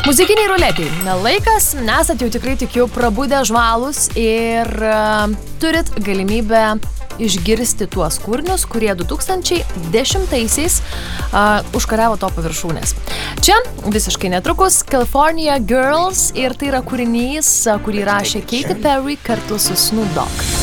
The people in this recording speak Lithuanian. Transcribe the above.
Muzikiniai ruletei. Laikas, nesat jau tikrai tikiu prabudę žvalus ir turit galimybę išgirsti tuos kūrinius, kurie 2010-aisiais užkariavo topo viršūnės. Čia visiškai netrukus California Girls ir tai yra kūrinys, kurį rašė Katy Perry kartu su Snoop Dogg.